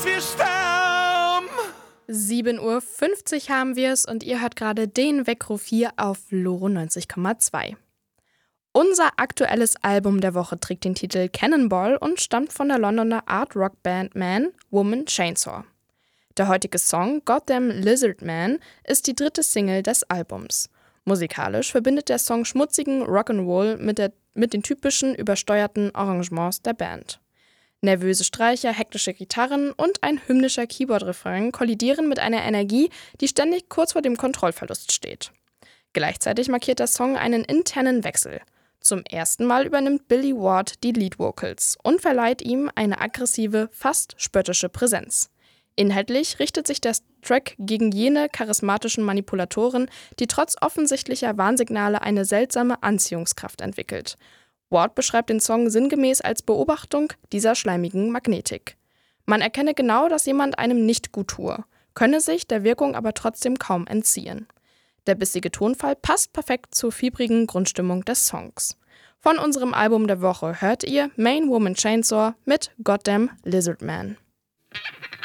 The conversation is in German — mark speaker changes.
Speaker 1: Wir sterben!
Speaker 2: 7:50 Uhr haben wir es und ihr hört gerade den Weckruf hier auf Loro 90,2. Unser aktuelles Album der Woche trägt den Titel Cannonball und stammt von der Londoner Art-Rock-Band Man, Woman, Chainsaw. Der heutige Song Goddamn Lizard Man ist die dritte Single des Albums. Musikalisch verbindet der Song schmutzigen Rock'n'Roll mit den typischen übersteuerten Arrangements der Band. Nervöse Streicher, hektische Gitarren und ein hymnischer Keyboard-Refrain kollidieren mit einer Energie, die ständig kurz vor dem Kontrollverlust steht. Gleichzeitig markiert der Song einen internen Wechsel. Zum ersten Mal übernimmt Billy Ward die Lead-Vocals und verleiht ihm eine aggressive, fast spöttische Präsenz. Inhaltlich richtet sich der Track gegen jene charismatischen Manipulatoren, die trotz offensichtlicher Warnsignale eine seltsame Anziehungskraft entwickelt. Ward beschreibt den Song sinngemäß als Beobachtung dieser schleimigen Magnetik. Man erkenne genau, dass jemand einem nicht gut tue, könne sich der Wirkung aber trotzdem kaum entziehen. Der bissige Tonfall passt perfekt zur fiebrigen Grundstimmung des Songs. Von unserem Album der Woche hört ihr Man, Woman, Chainsaw mit Goddamn Lizard Man.